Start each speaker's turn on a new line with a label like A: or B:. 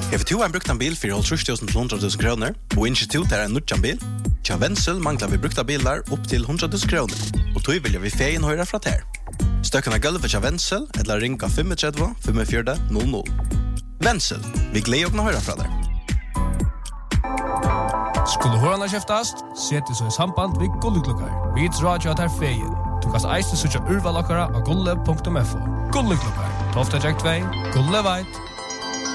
A: Har du en brukt en bil for 30.000 til 100.000 kroner, og institut er en nødjan bil? Tja Wenzel manglar vi brukta bilar upp till 100.000 kroner, og tog vilja vi feien høyra fra ter. Støkene gulvet tja Wenzel, eller ringa 35 45 00. Wenzel, vi gleder å høyra fra der.
B: Skulle hørarna kjeftast, sett så i samband vid Gulleklokkar. Vi drar jo at her feien. Du kan eiste søtja urvalokkara av gulle.fo. Gulleklokkar, 12. Jack 2, Gulle veit.